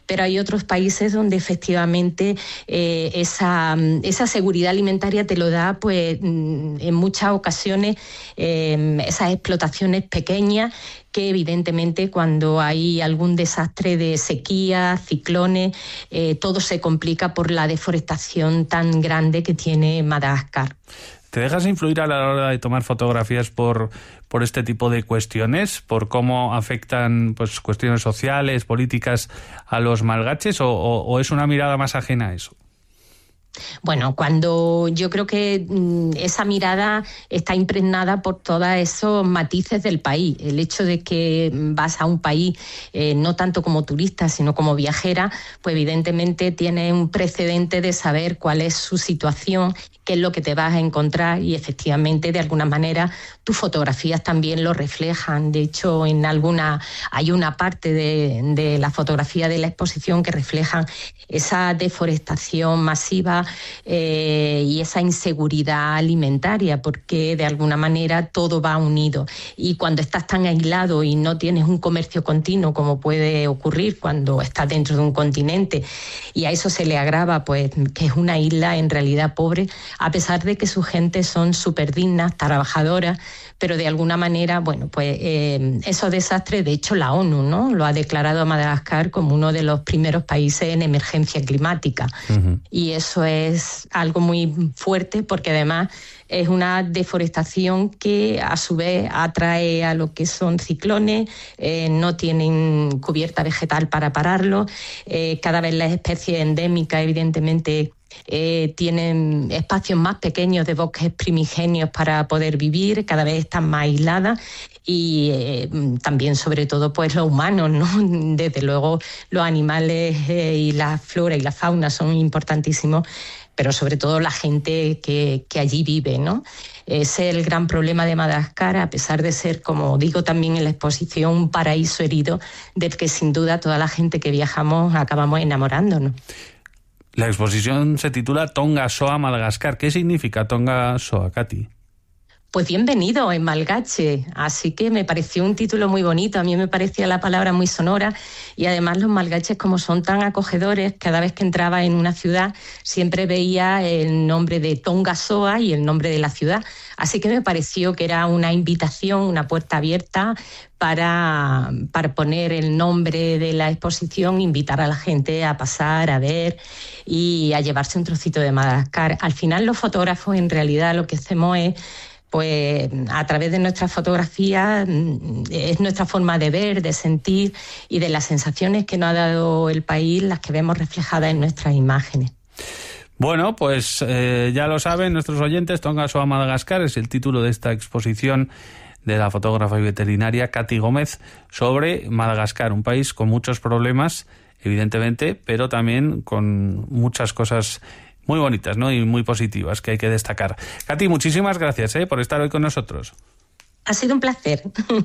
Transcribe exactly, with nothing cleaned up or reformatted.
pero hay otros países donde efectivamente eh, esa, esa seguridad alimentaria te lo da pues en muchas ocasiones eh, esas explotaciones pequeñas, que evidentemente cuando hay algún desastre de sequía, ciclones, eh, todo se complica por la deforestación tan grande que tiene Madagascar. ¿Te dejas influir a la hora de tomar fotografías por, por este tipo de cuestiones? ¿Por cómo afectan pues cuestiones sociales, políticas a los malgaches? ¿O, o, o es una mirada más ajena a eso? Bueno, cuando yo creo que mmm, esa mirada está impregnada por todos esos matices del país. El hecho de que vas a un país eh, no tanto como turista, sino como viajera, pues evidentemente tienes un precedente de saber cuál es su situación, qué es lo que te vas a encontrar, y efectivamente de alguna manera tus fotografías también lo reflejan. De hecho, en alguna hay una parte de, de la fotografía de la exposición que reflejan esa deforestación masiva eh, y esa inseguridad alimentaria, porque de alguna manera todo va unido. Y cuando estás tan aislado y no tienes un comercio continuo, como puede ocurrir cuando estás dentro de un continente, y a eso se le agrava pues que es una isla en realidad pobre, a pesar de que su gente son súper dignas, trabajadoras, pero de alguna manera, bueno, pues eh, esos desastres, de hecho la ONU, ¿no?, lo ha declarado a Madagascar como uno de los primeros países en emergencia climática. Uh-huh. Y eso es algo muy fuerte, porque además es una deforestación que a su vez atrae a lo que son ciclones, eh, no tienen cubierta vegetal para pararlo, eh, cada vez las especies endémicas evidentemente Eh, tienen espacios más pequeños de bosques primigenios para poder vivir, cada vez están más aisladas, y eh, también sobre todo pues los humanos, ¿no? Desde luego los animales eh, y la flora y la fauna son importantísimos, pero sobre todo la gente que, que allí vive, ¿no? Ese es el gran problema de Madagascar, a pesar de ser, como digo también en la exposición, un paraíso herido del que sin duda toda la gente que viajamos acabamos enamorándonos. La exposición se titula Tonga Soa Madagascar. ¿Qué significa Tonga Soa, Katy? Pues bienvenido en malgache, así que me pareció un título muy bonito. A mí me parecía la palabra muy sonora, y además los malgaches, como son tan acogedores, cada vez que entraba en una ciudad siempre veía el nombre de Tonga Soa y el nombre de la ciudad, así que me pareció que era una invitación, una puerta abierta para, para poner el nombre de la exposición, invitar a la gente a pasar, a ver y a llevarse un trocito de Madagascar. Al final los fotógrafos en realidad lo que hacemos es, pues a través de nuestras fotografías, es nuestra forma de ver, de sentir y de las sensaciones que nos ha dado el país las que vemos reflejadas en nuestras imágenes. Bueno, pues eh, ya lo saben nuestros oyentes, Tonga Soa Madagascar es el título de esta exposición de la fotógrafa y veterinaria Katy Gómez sobre Madagascar, un país con muchos problemas, evidentemente, pero también con muchas cosas muy bonitas, ¿no?, y muy positivas que hay que destacar. Katy, muchísimas gracias ¿eh? por estar hoy con nosotros. Ha sido un placer.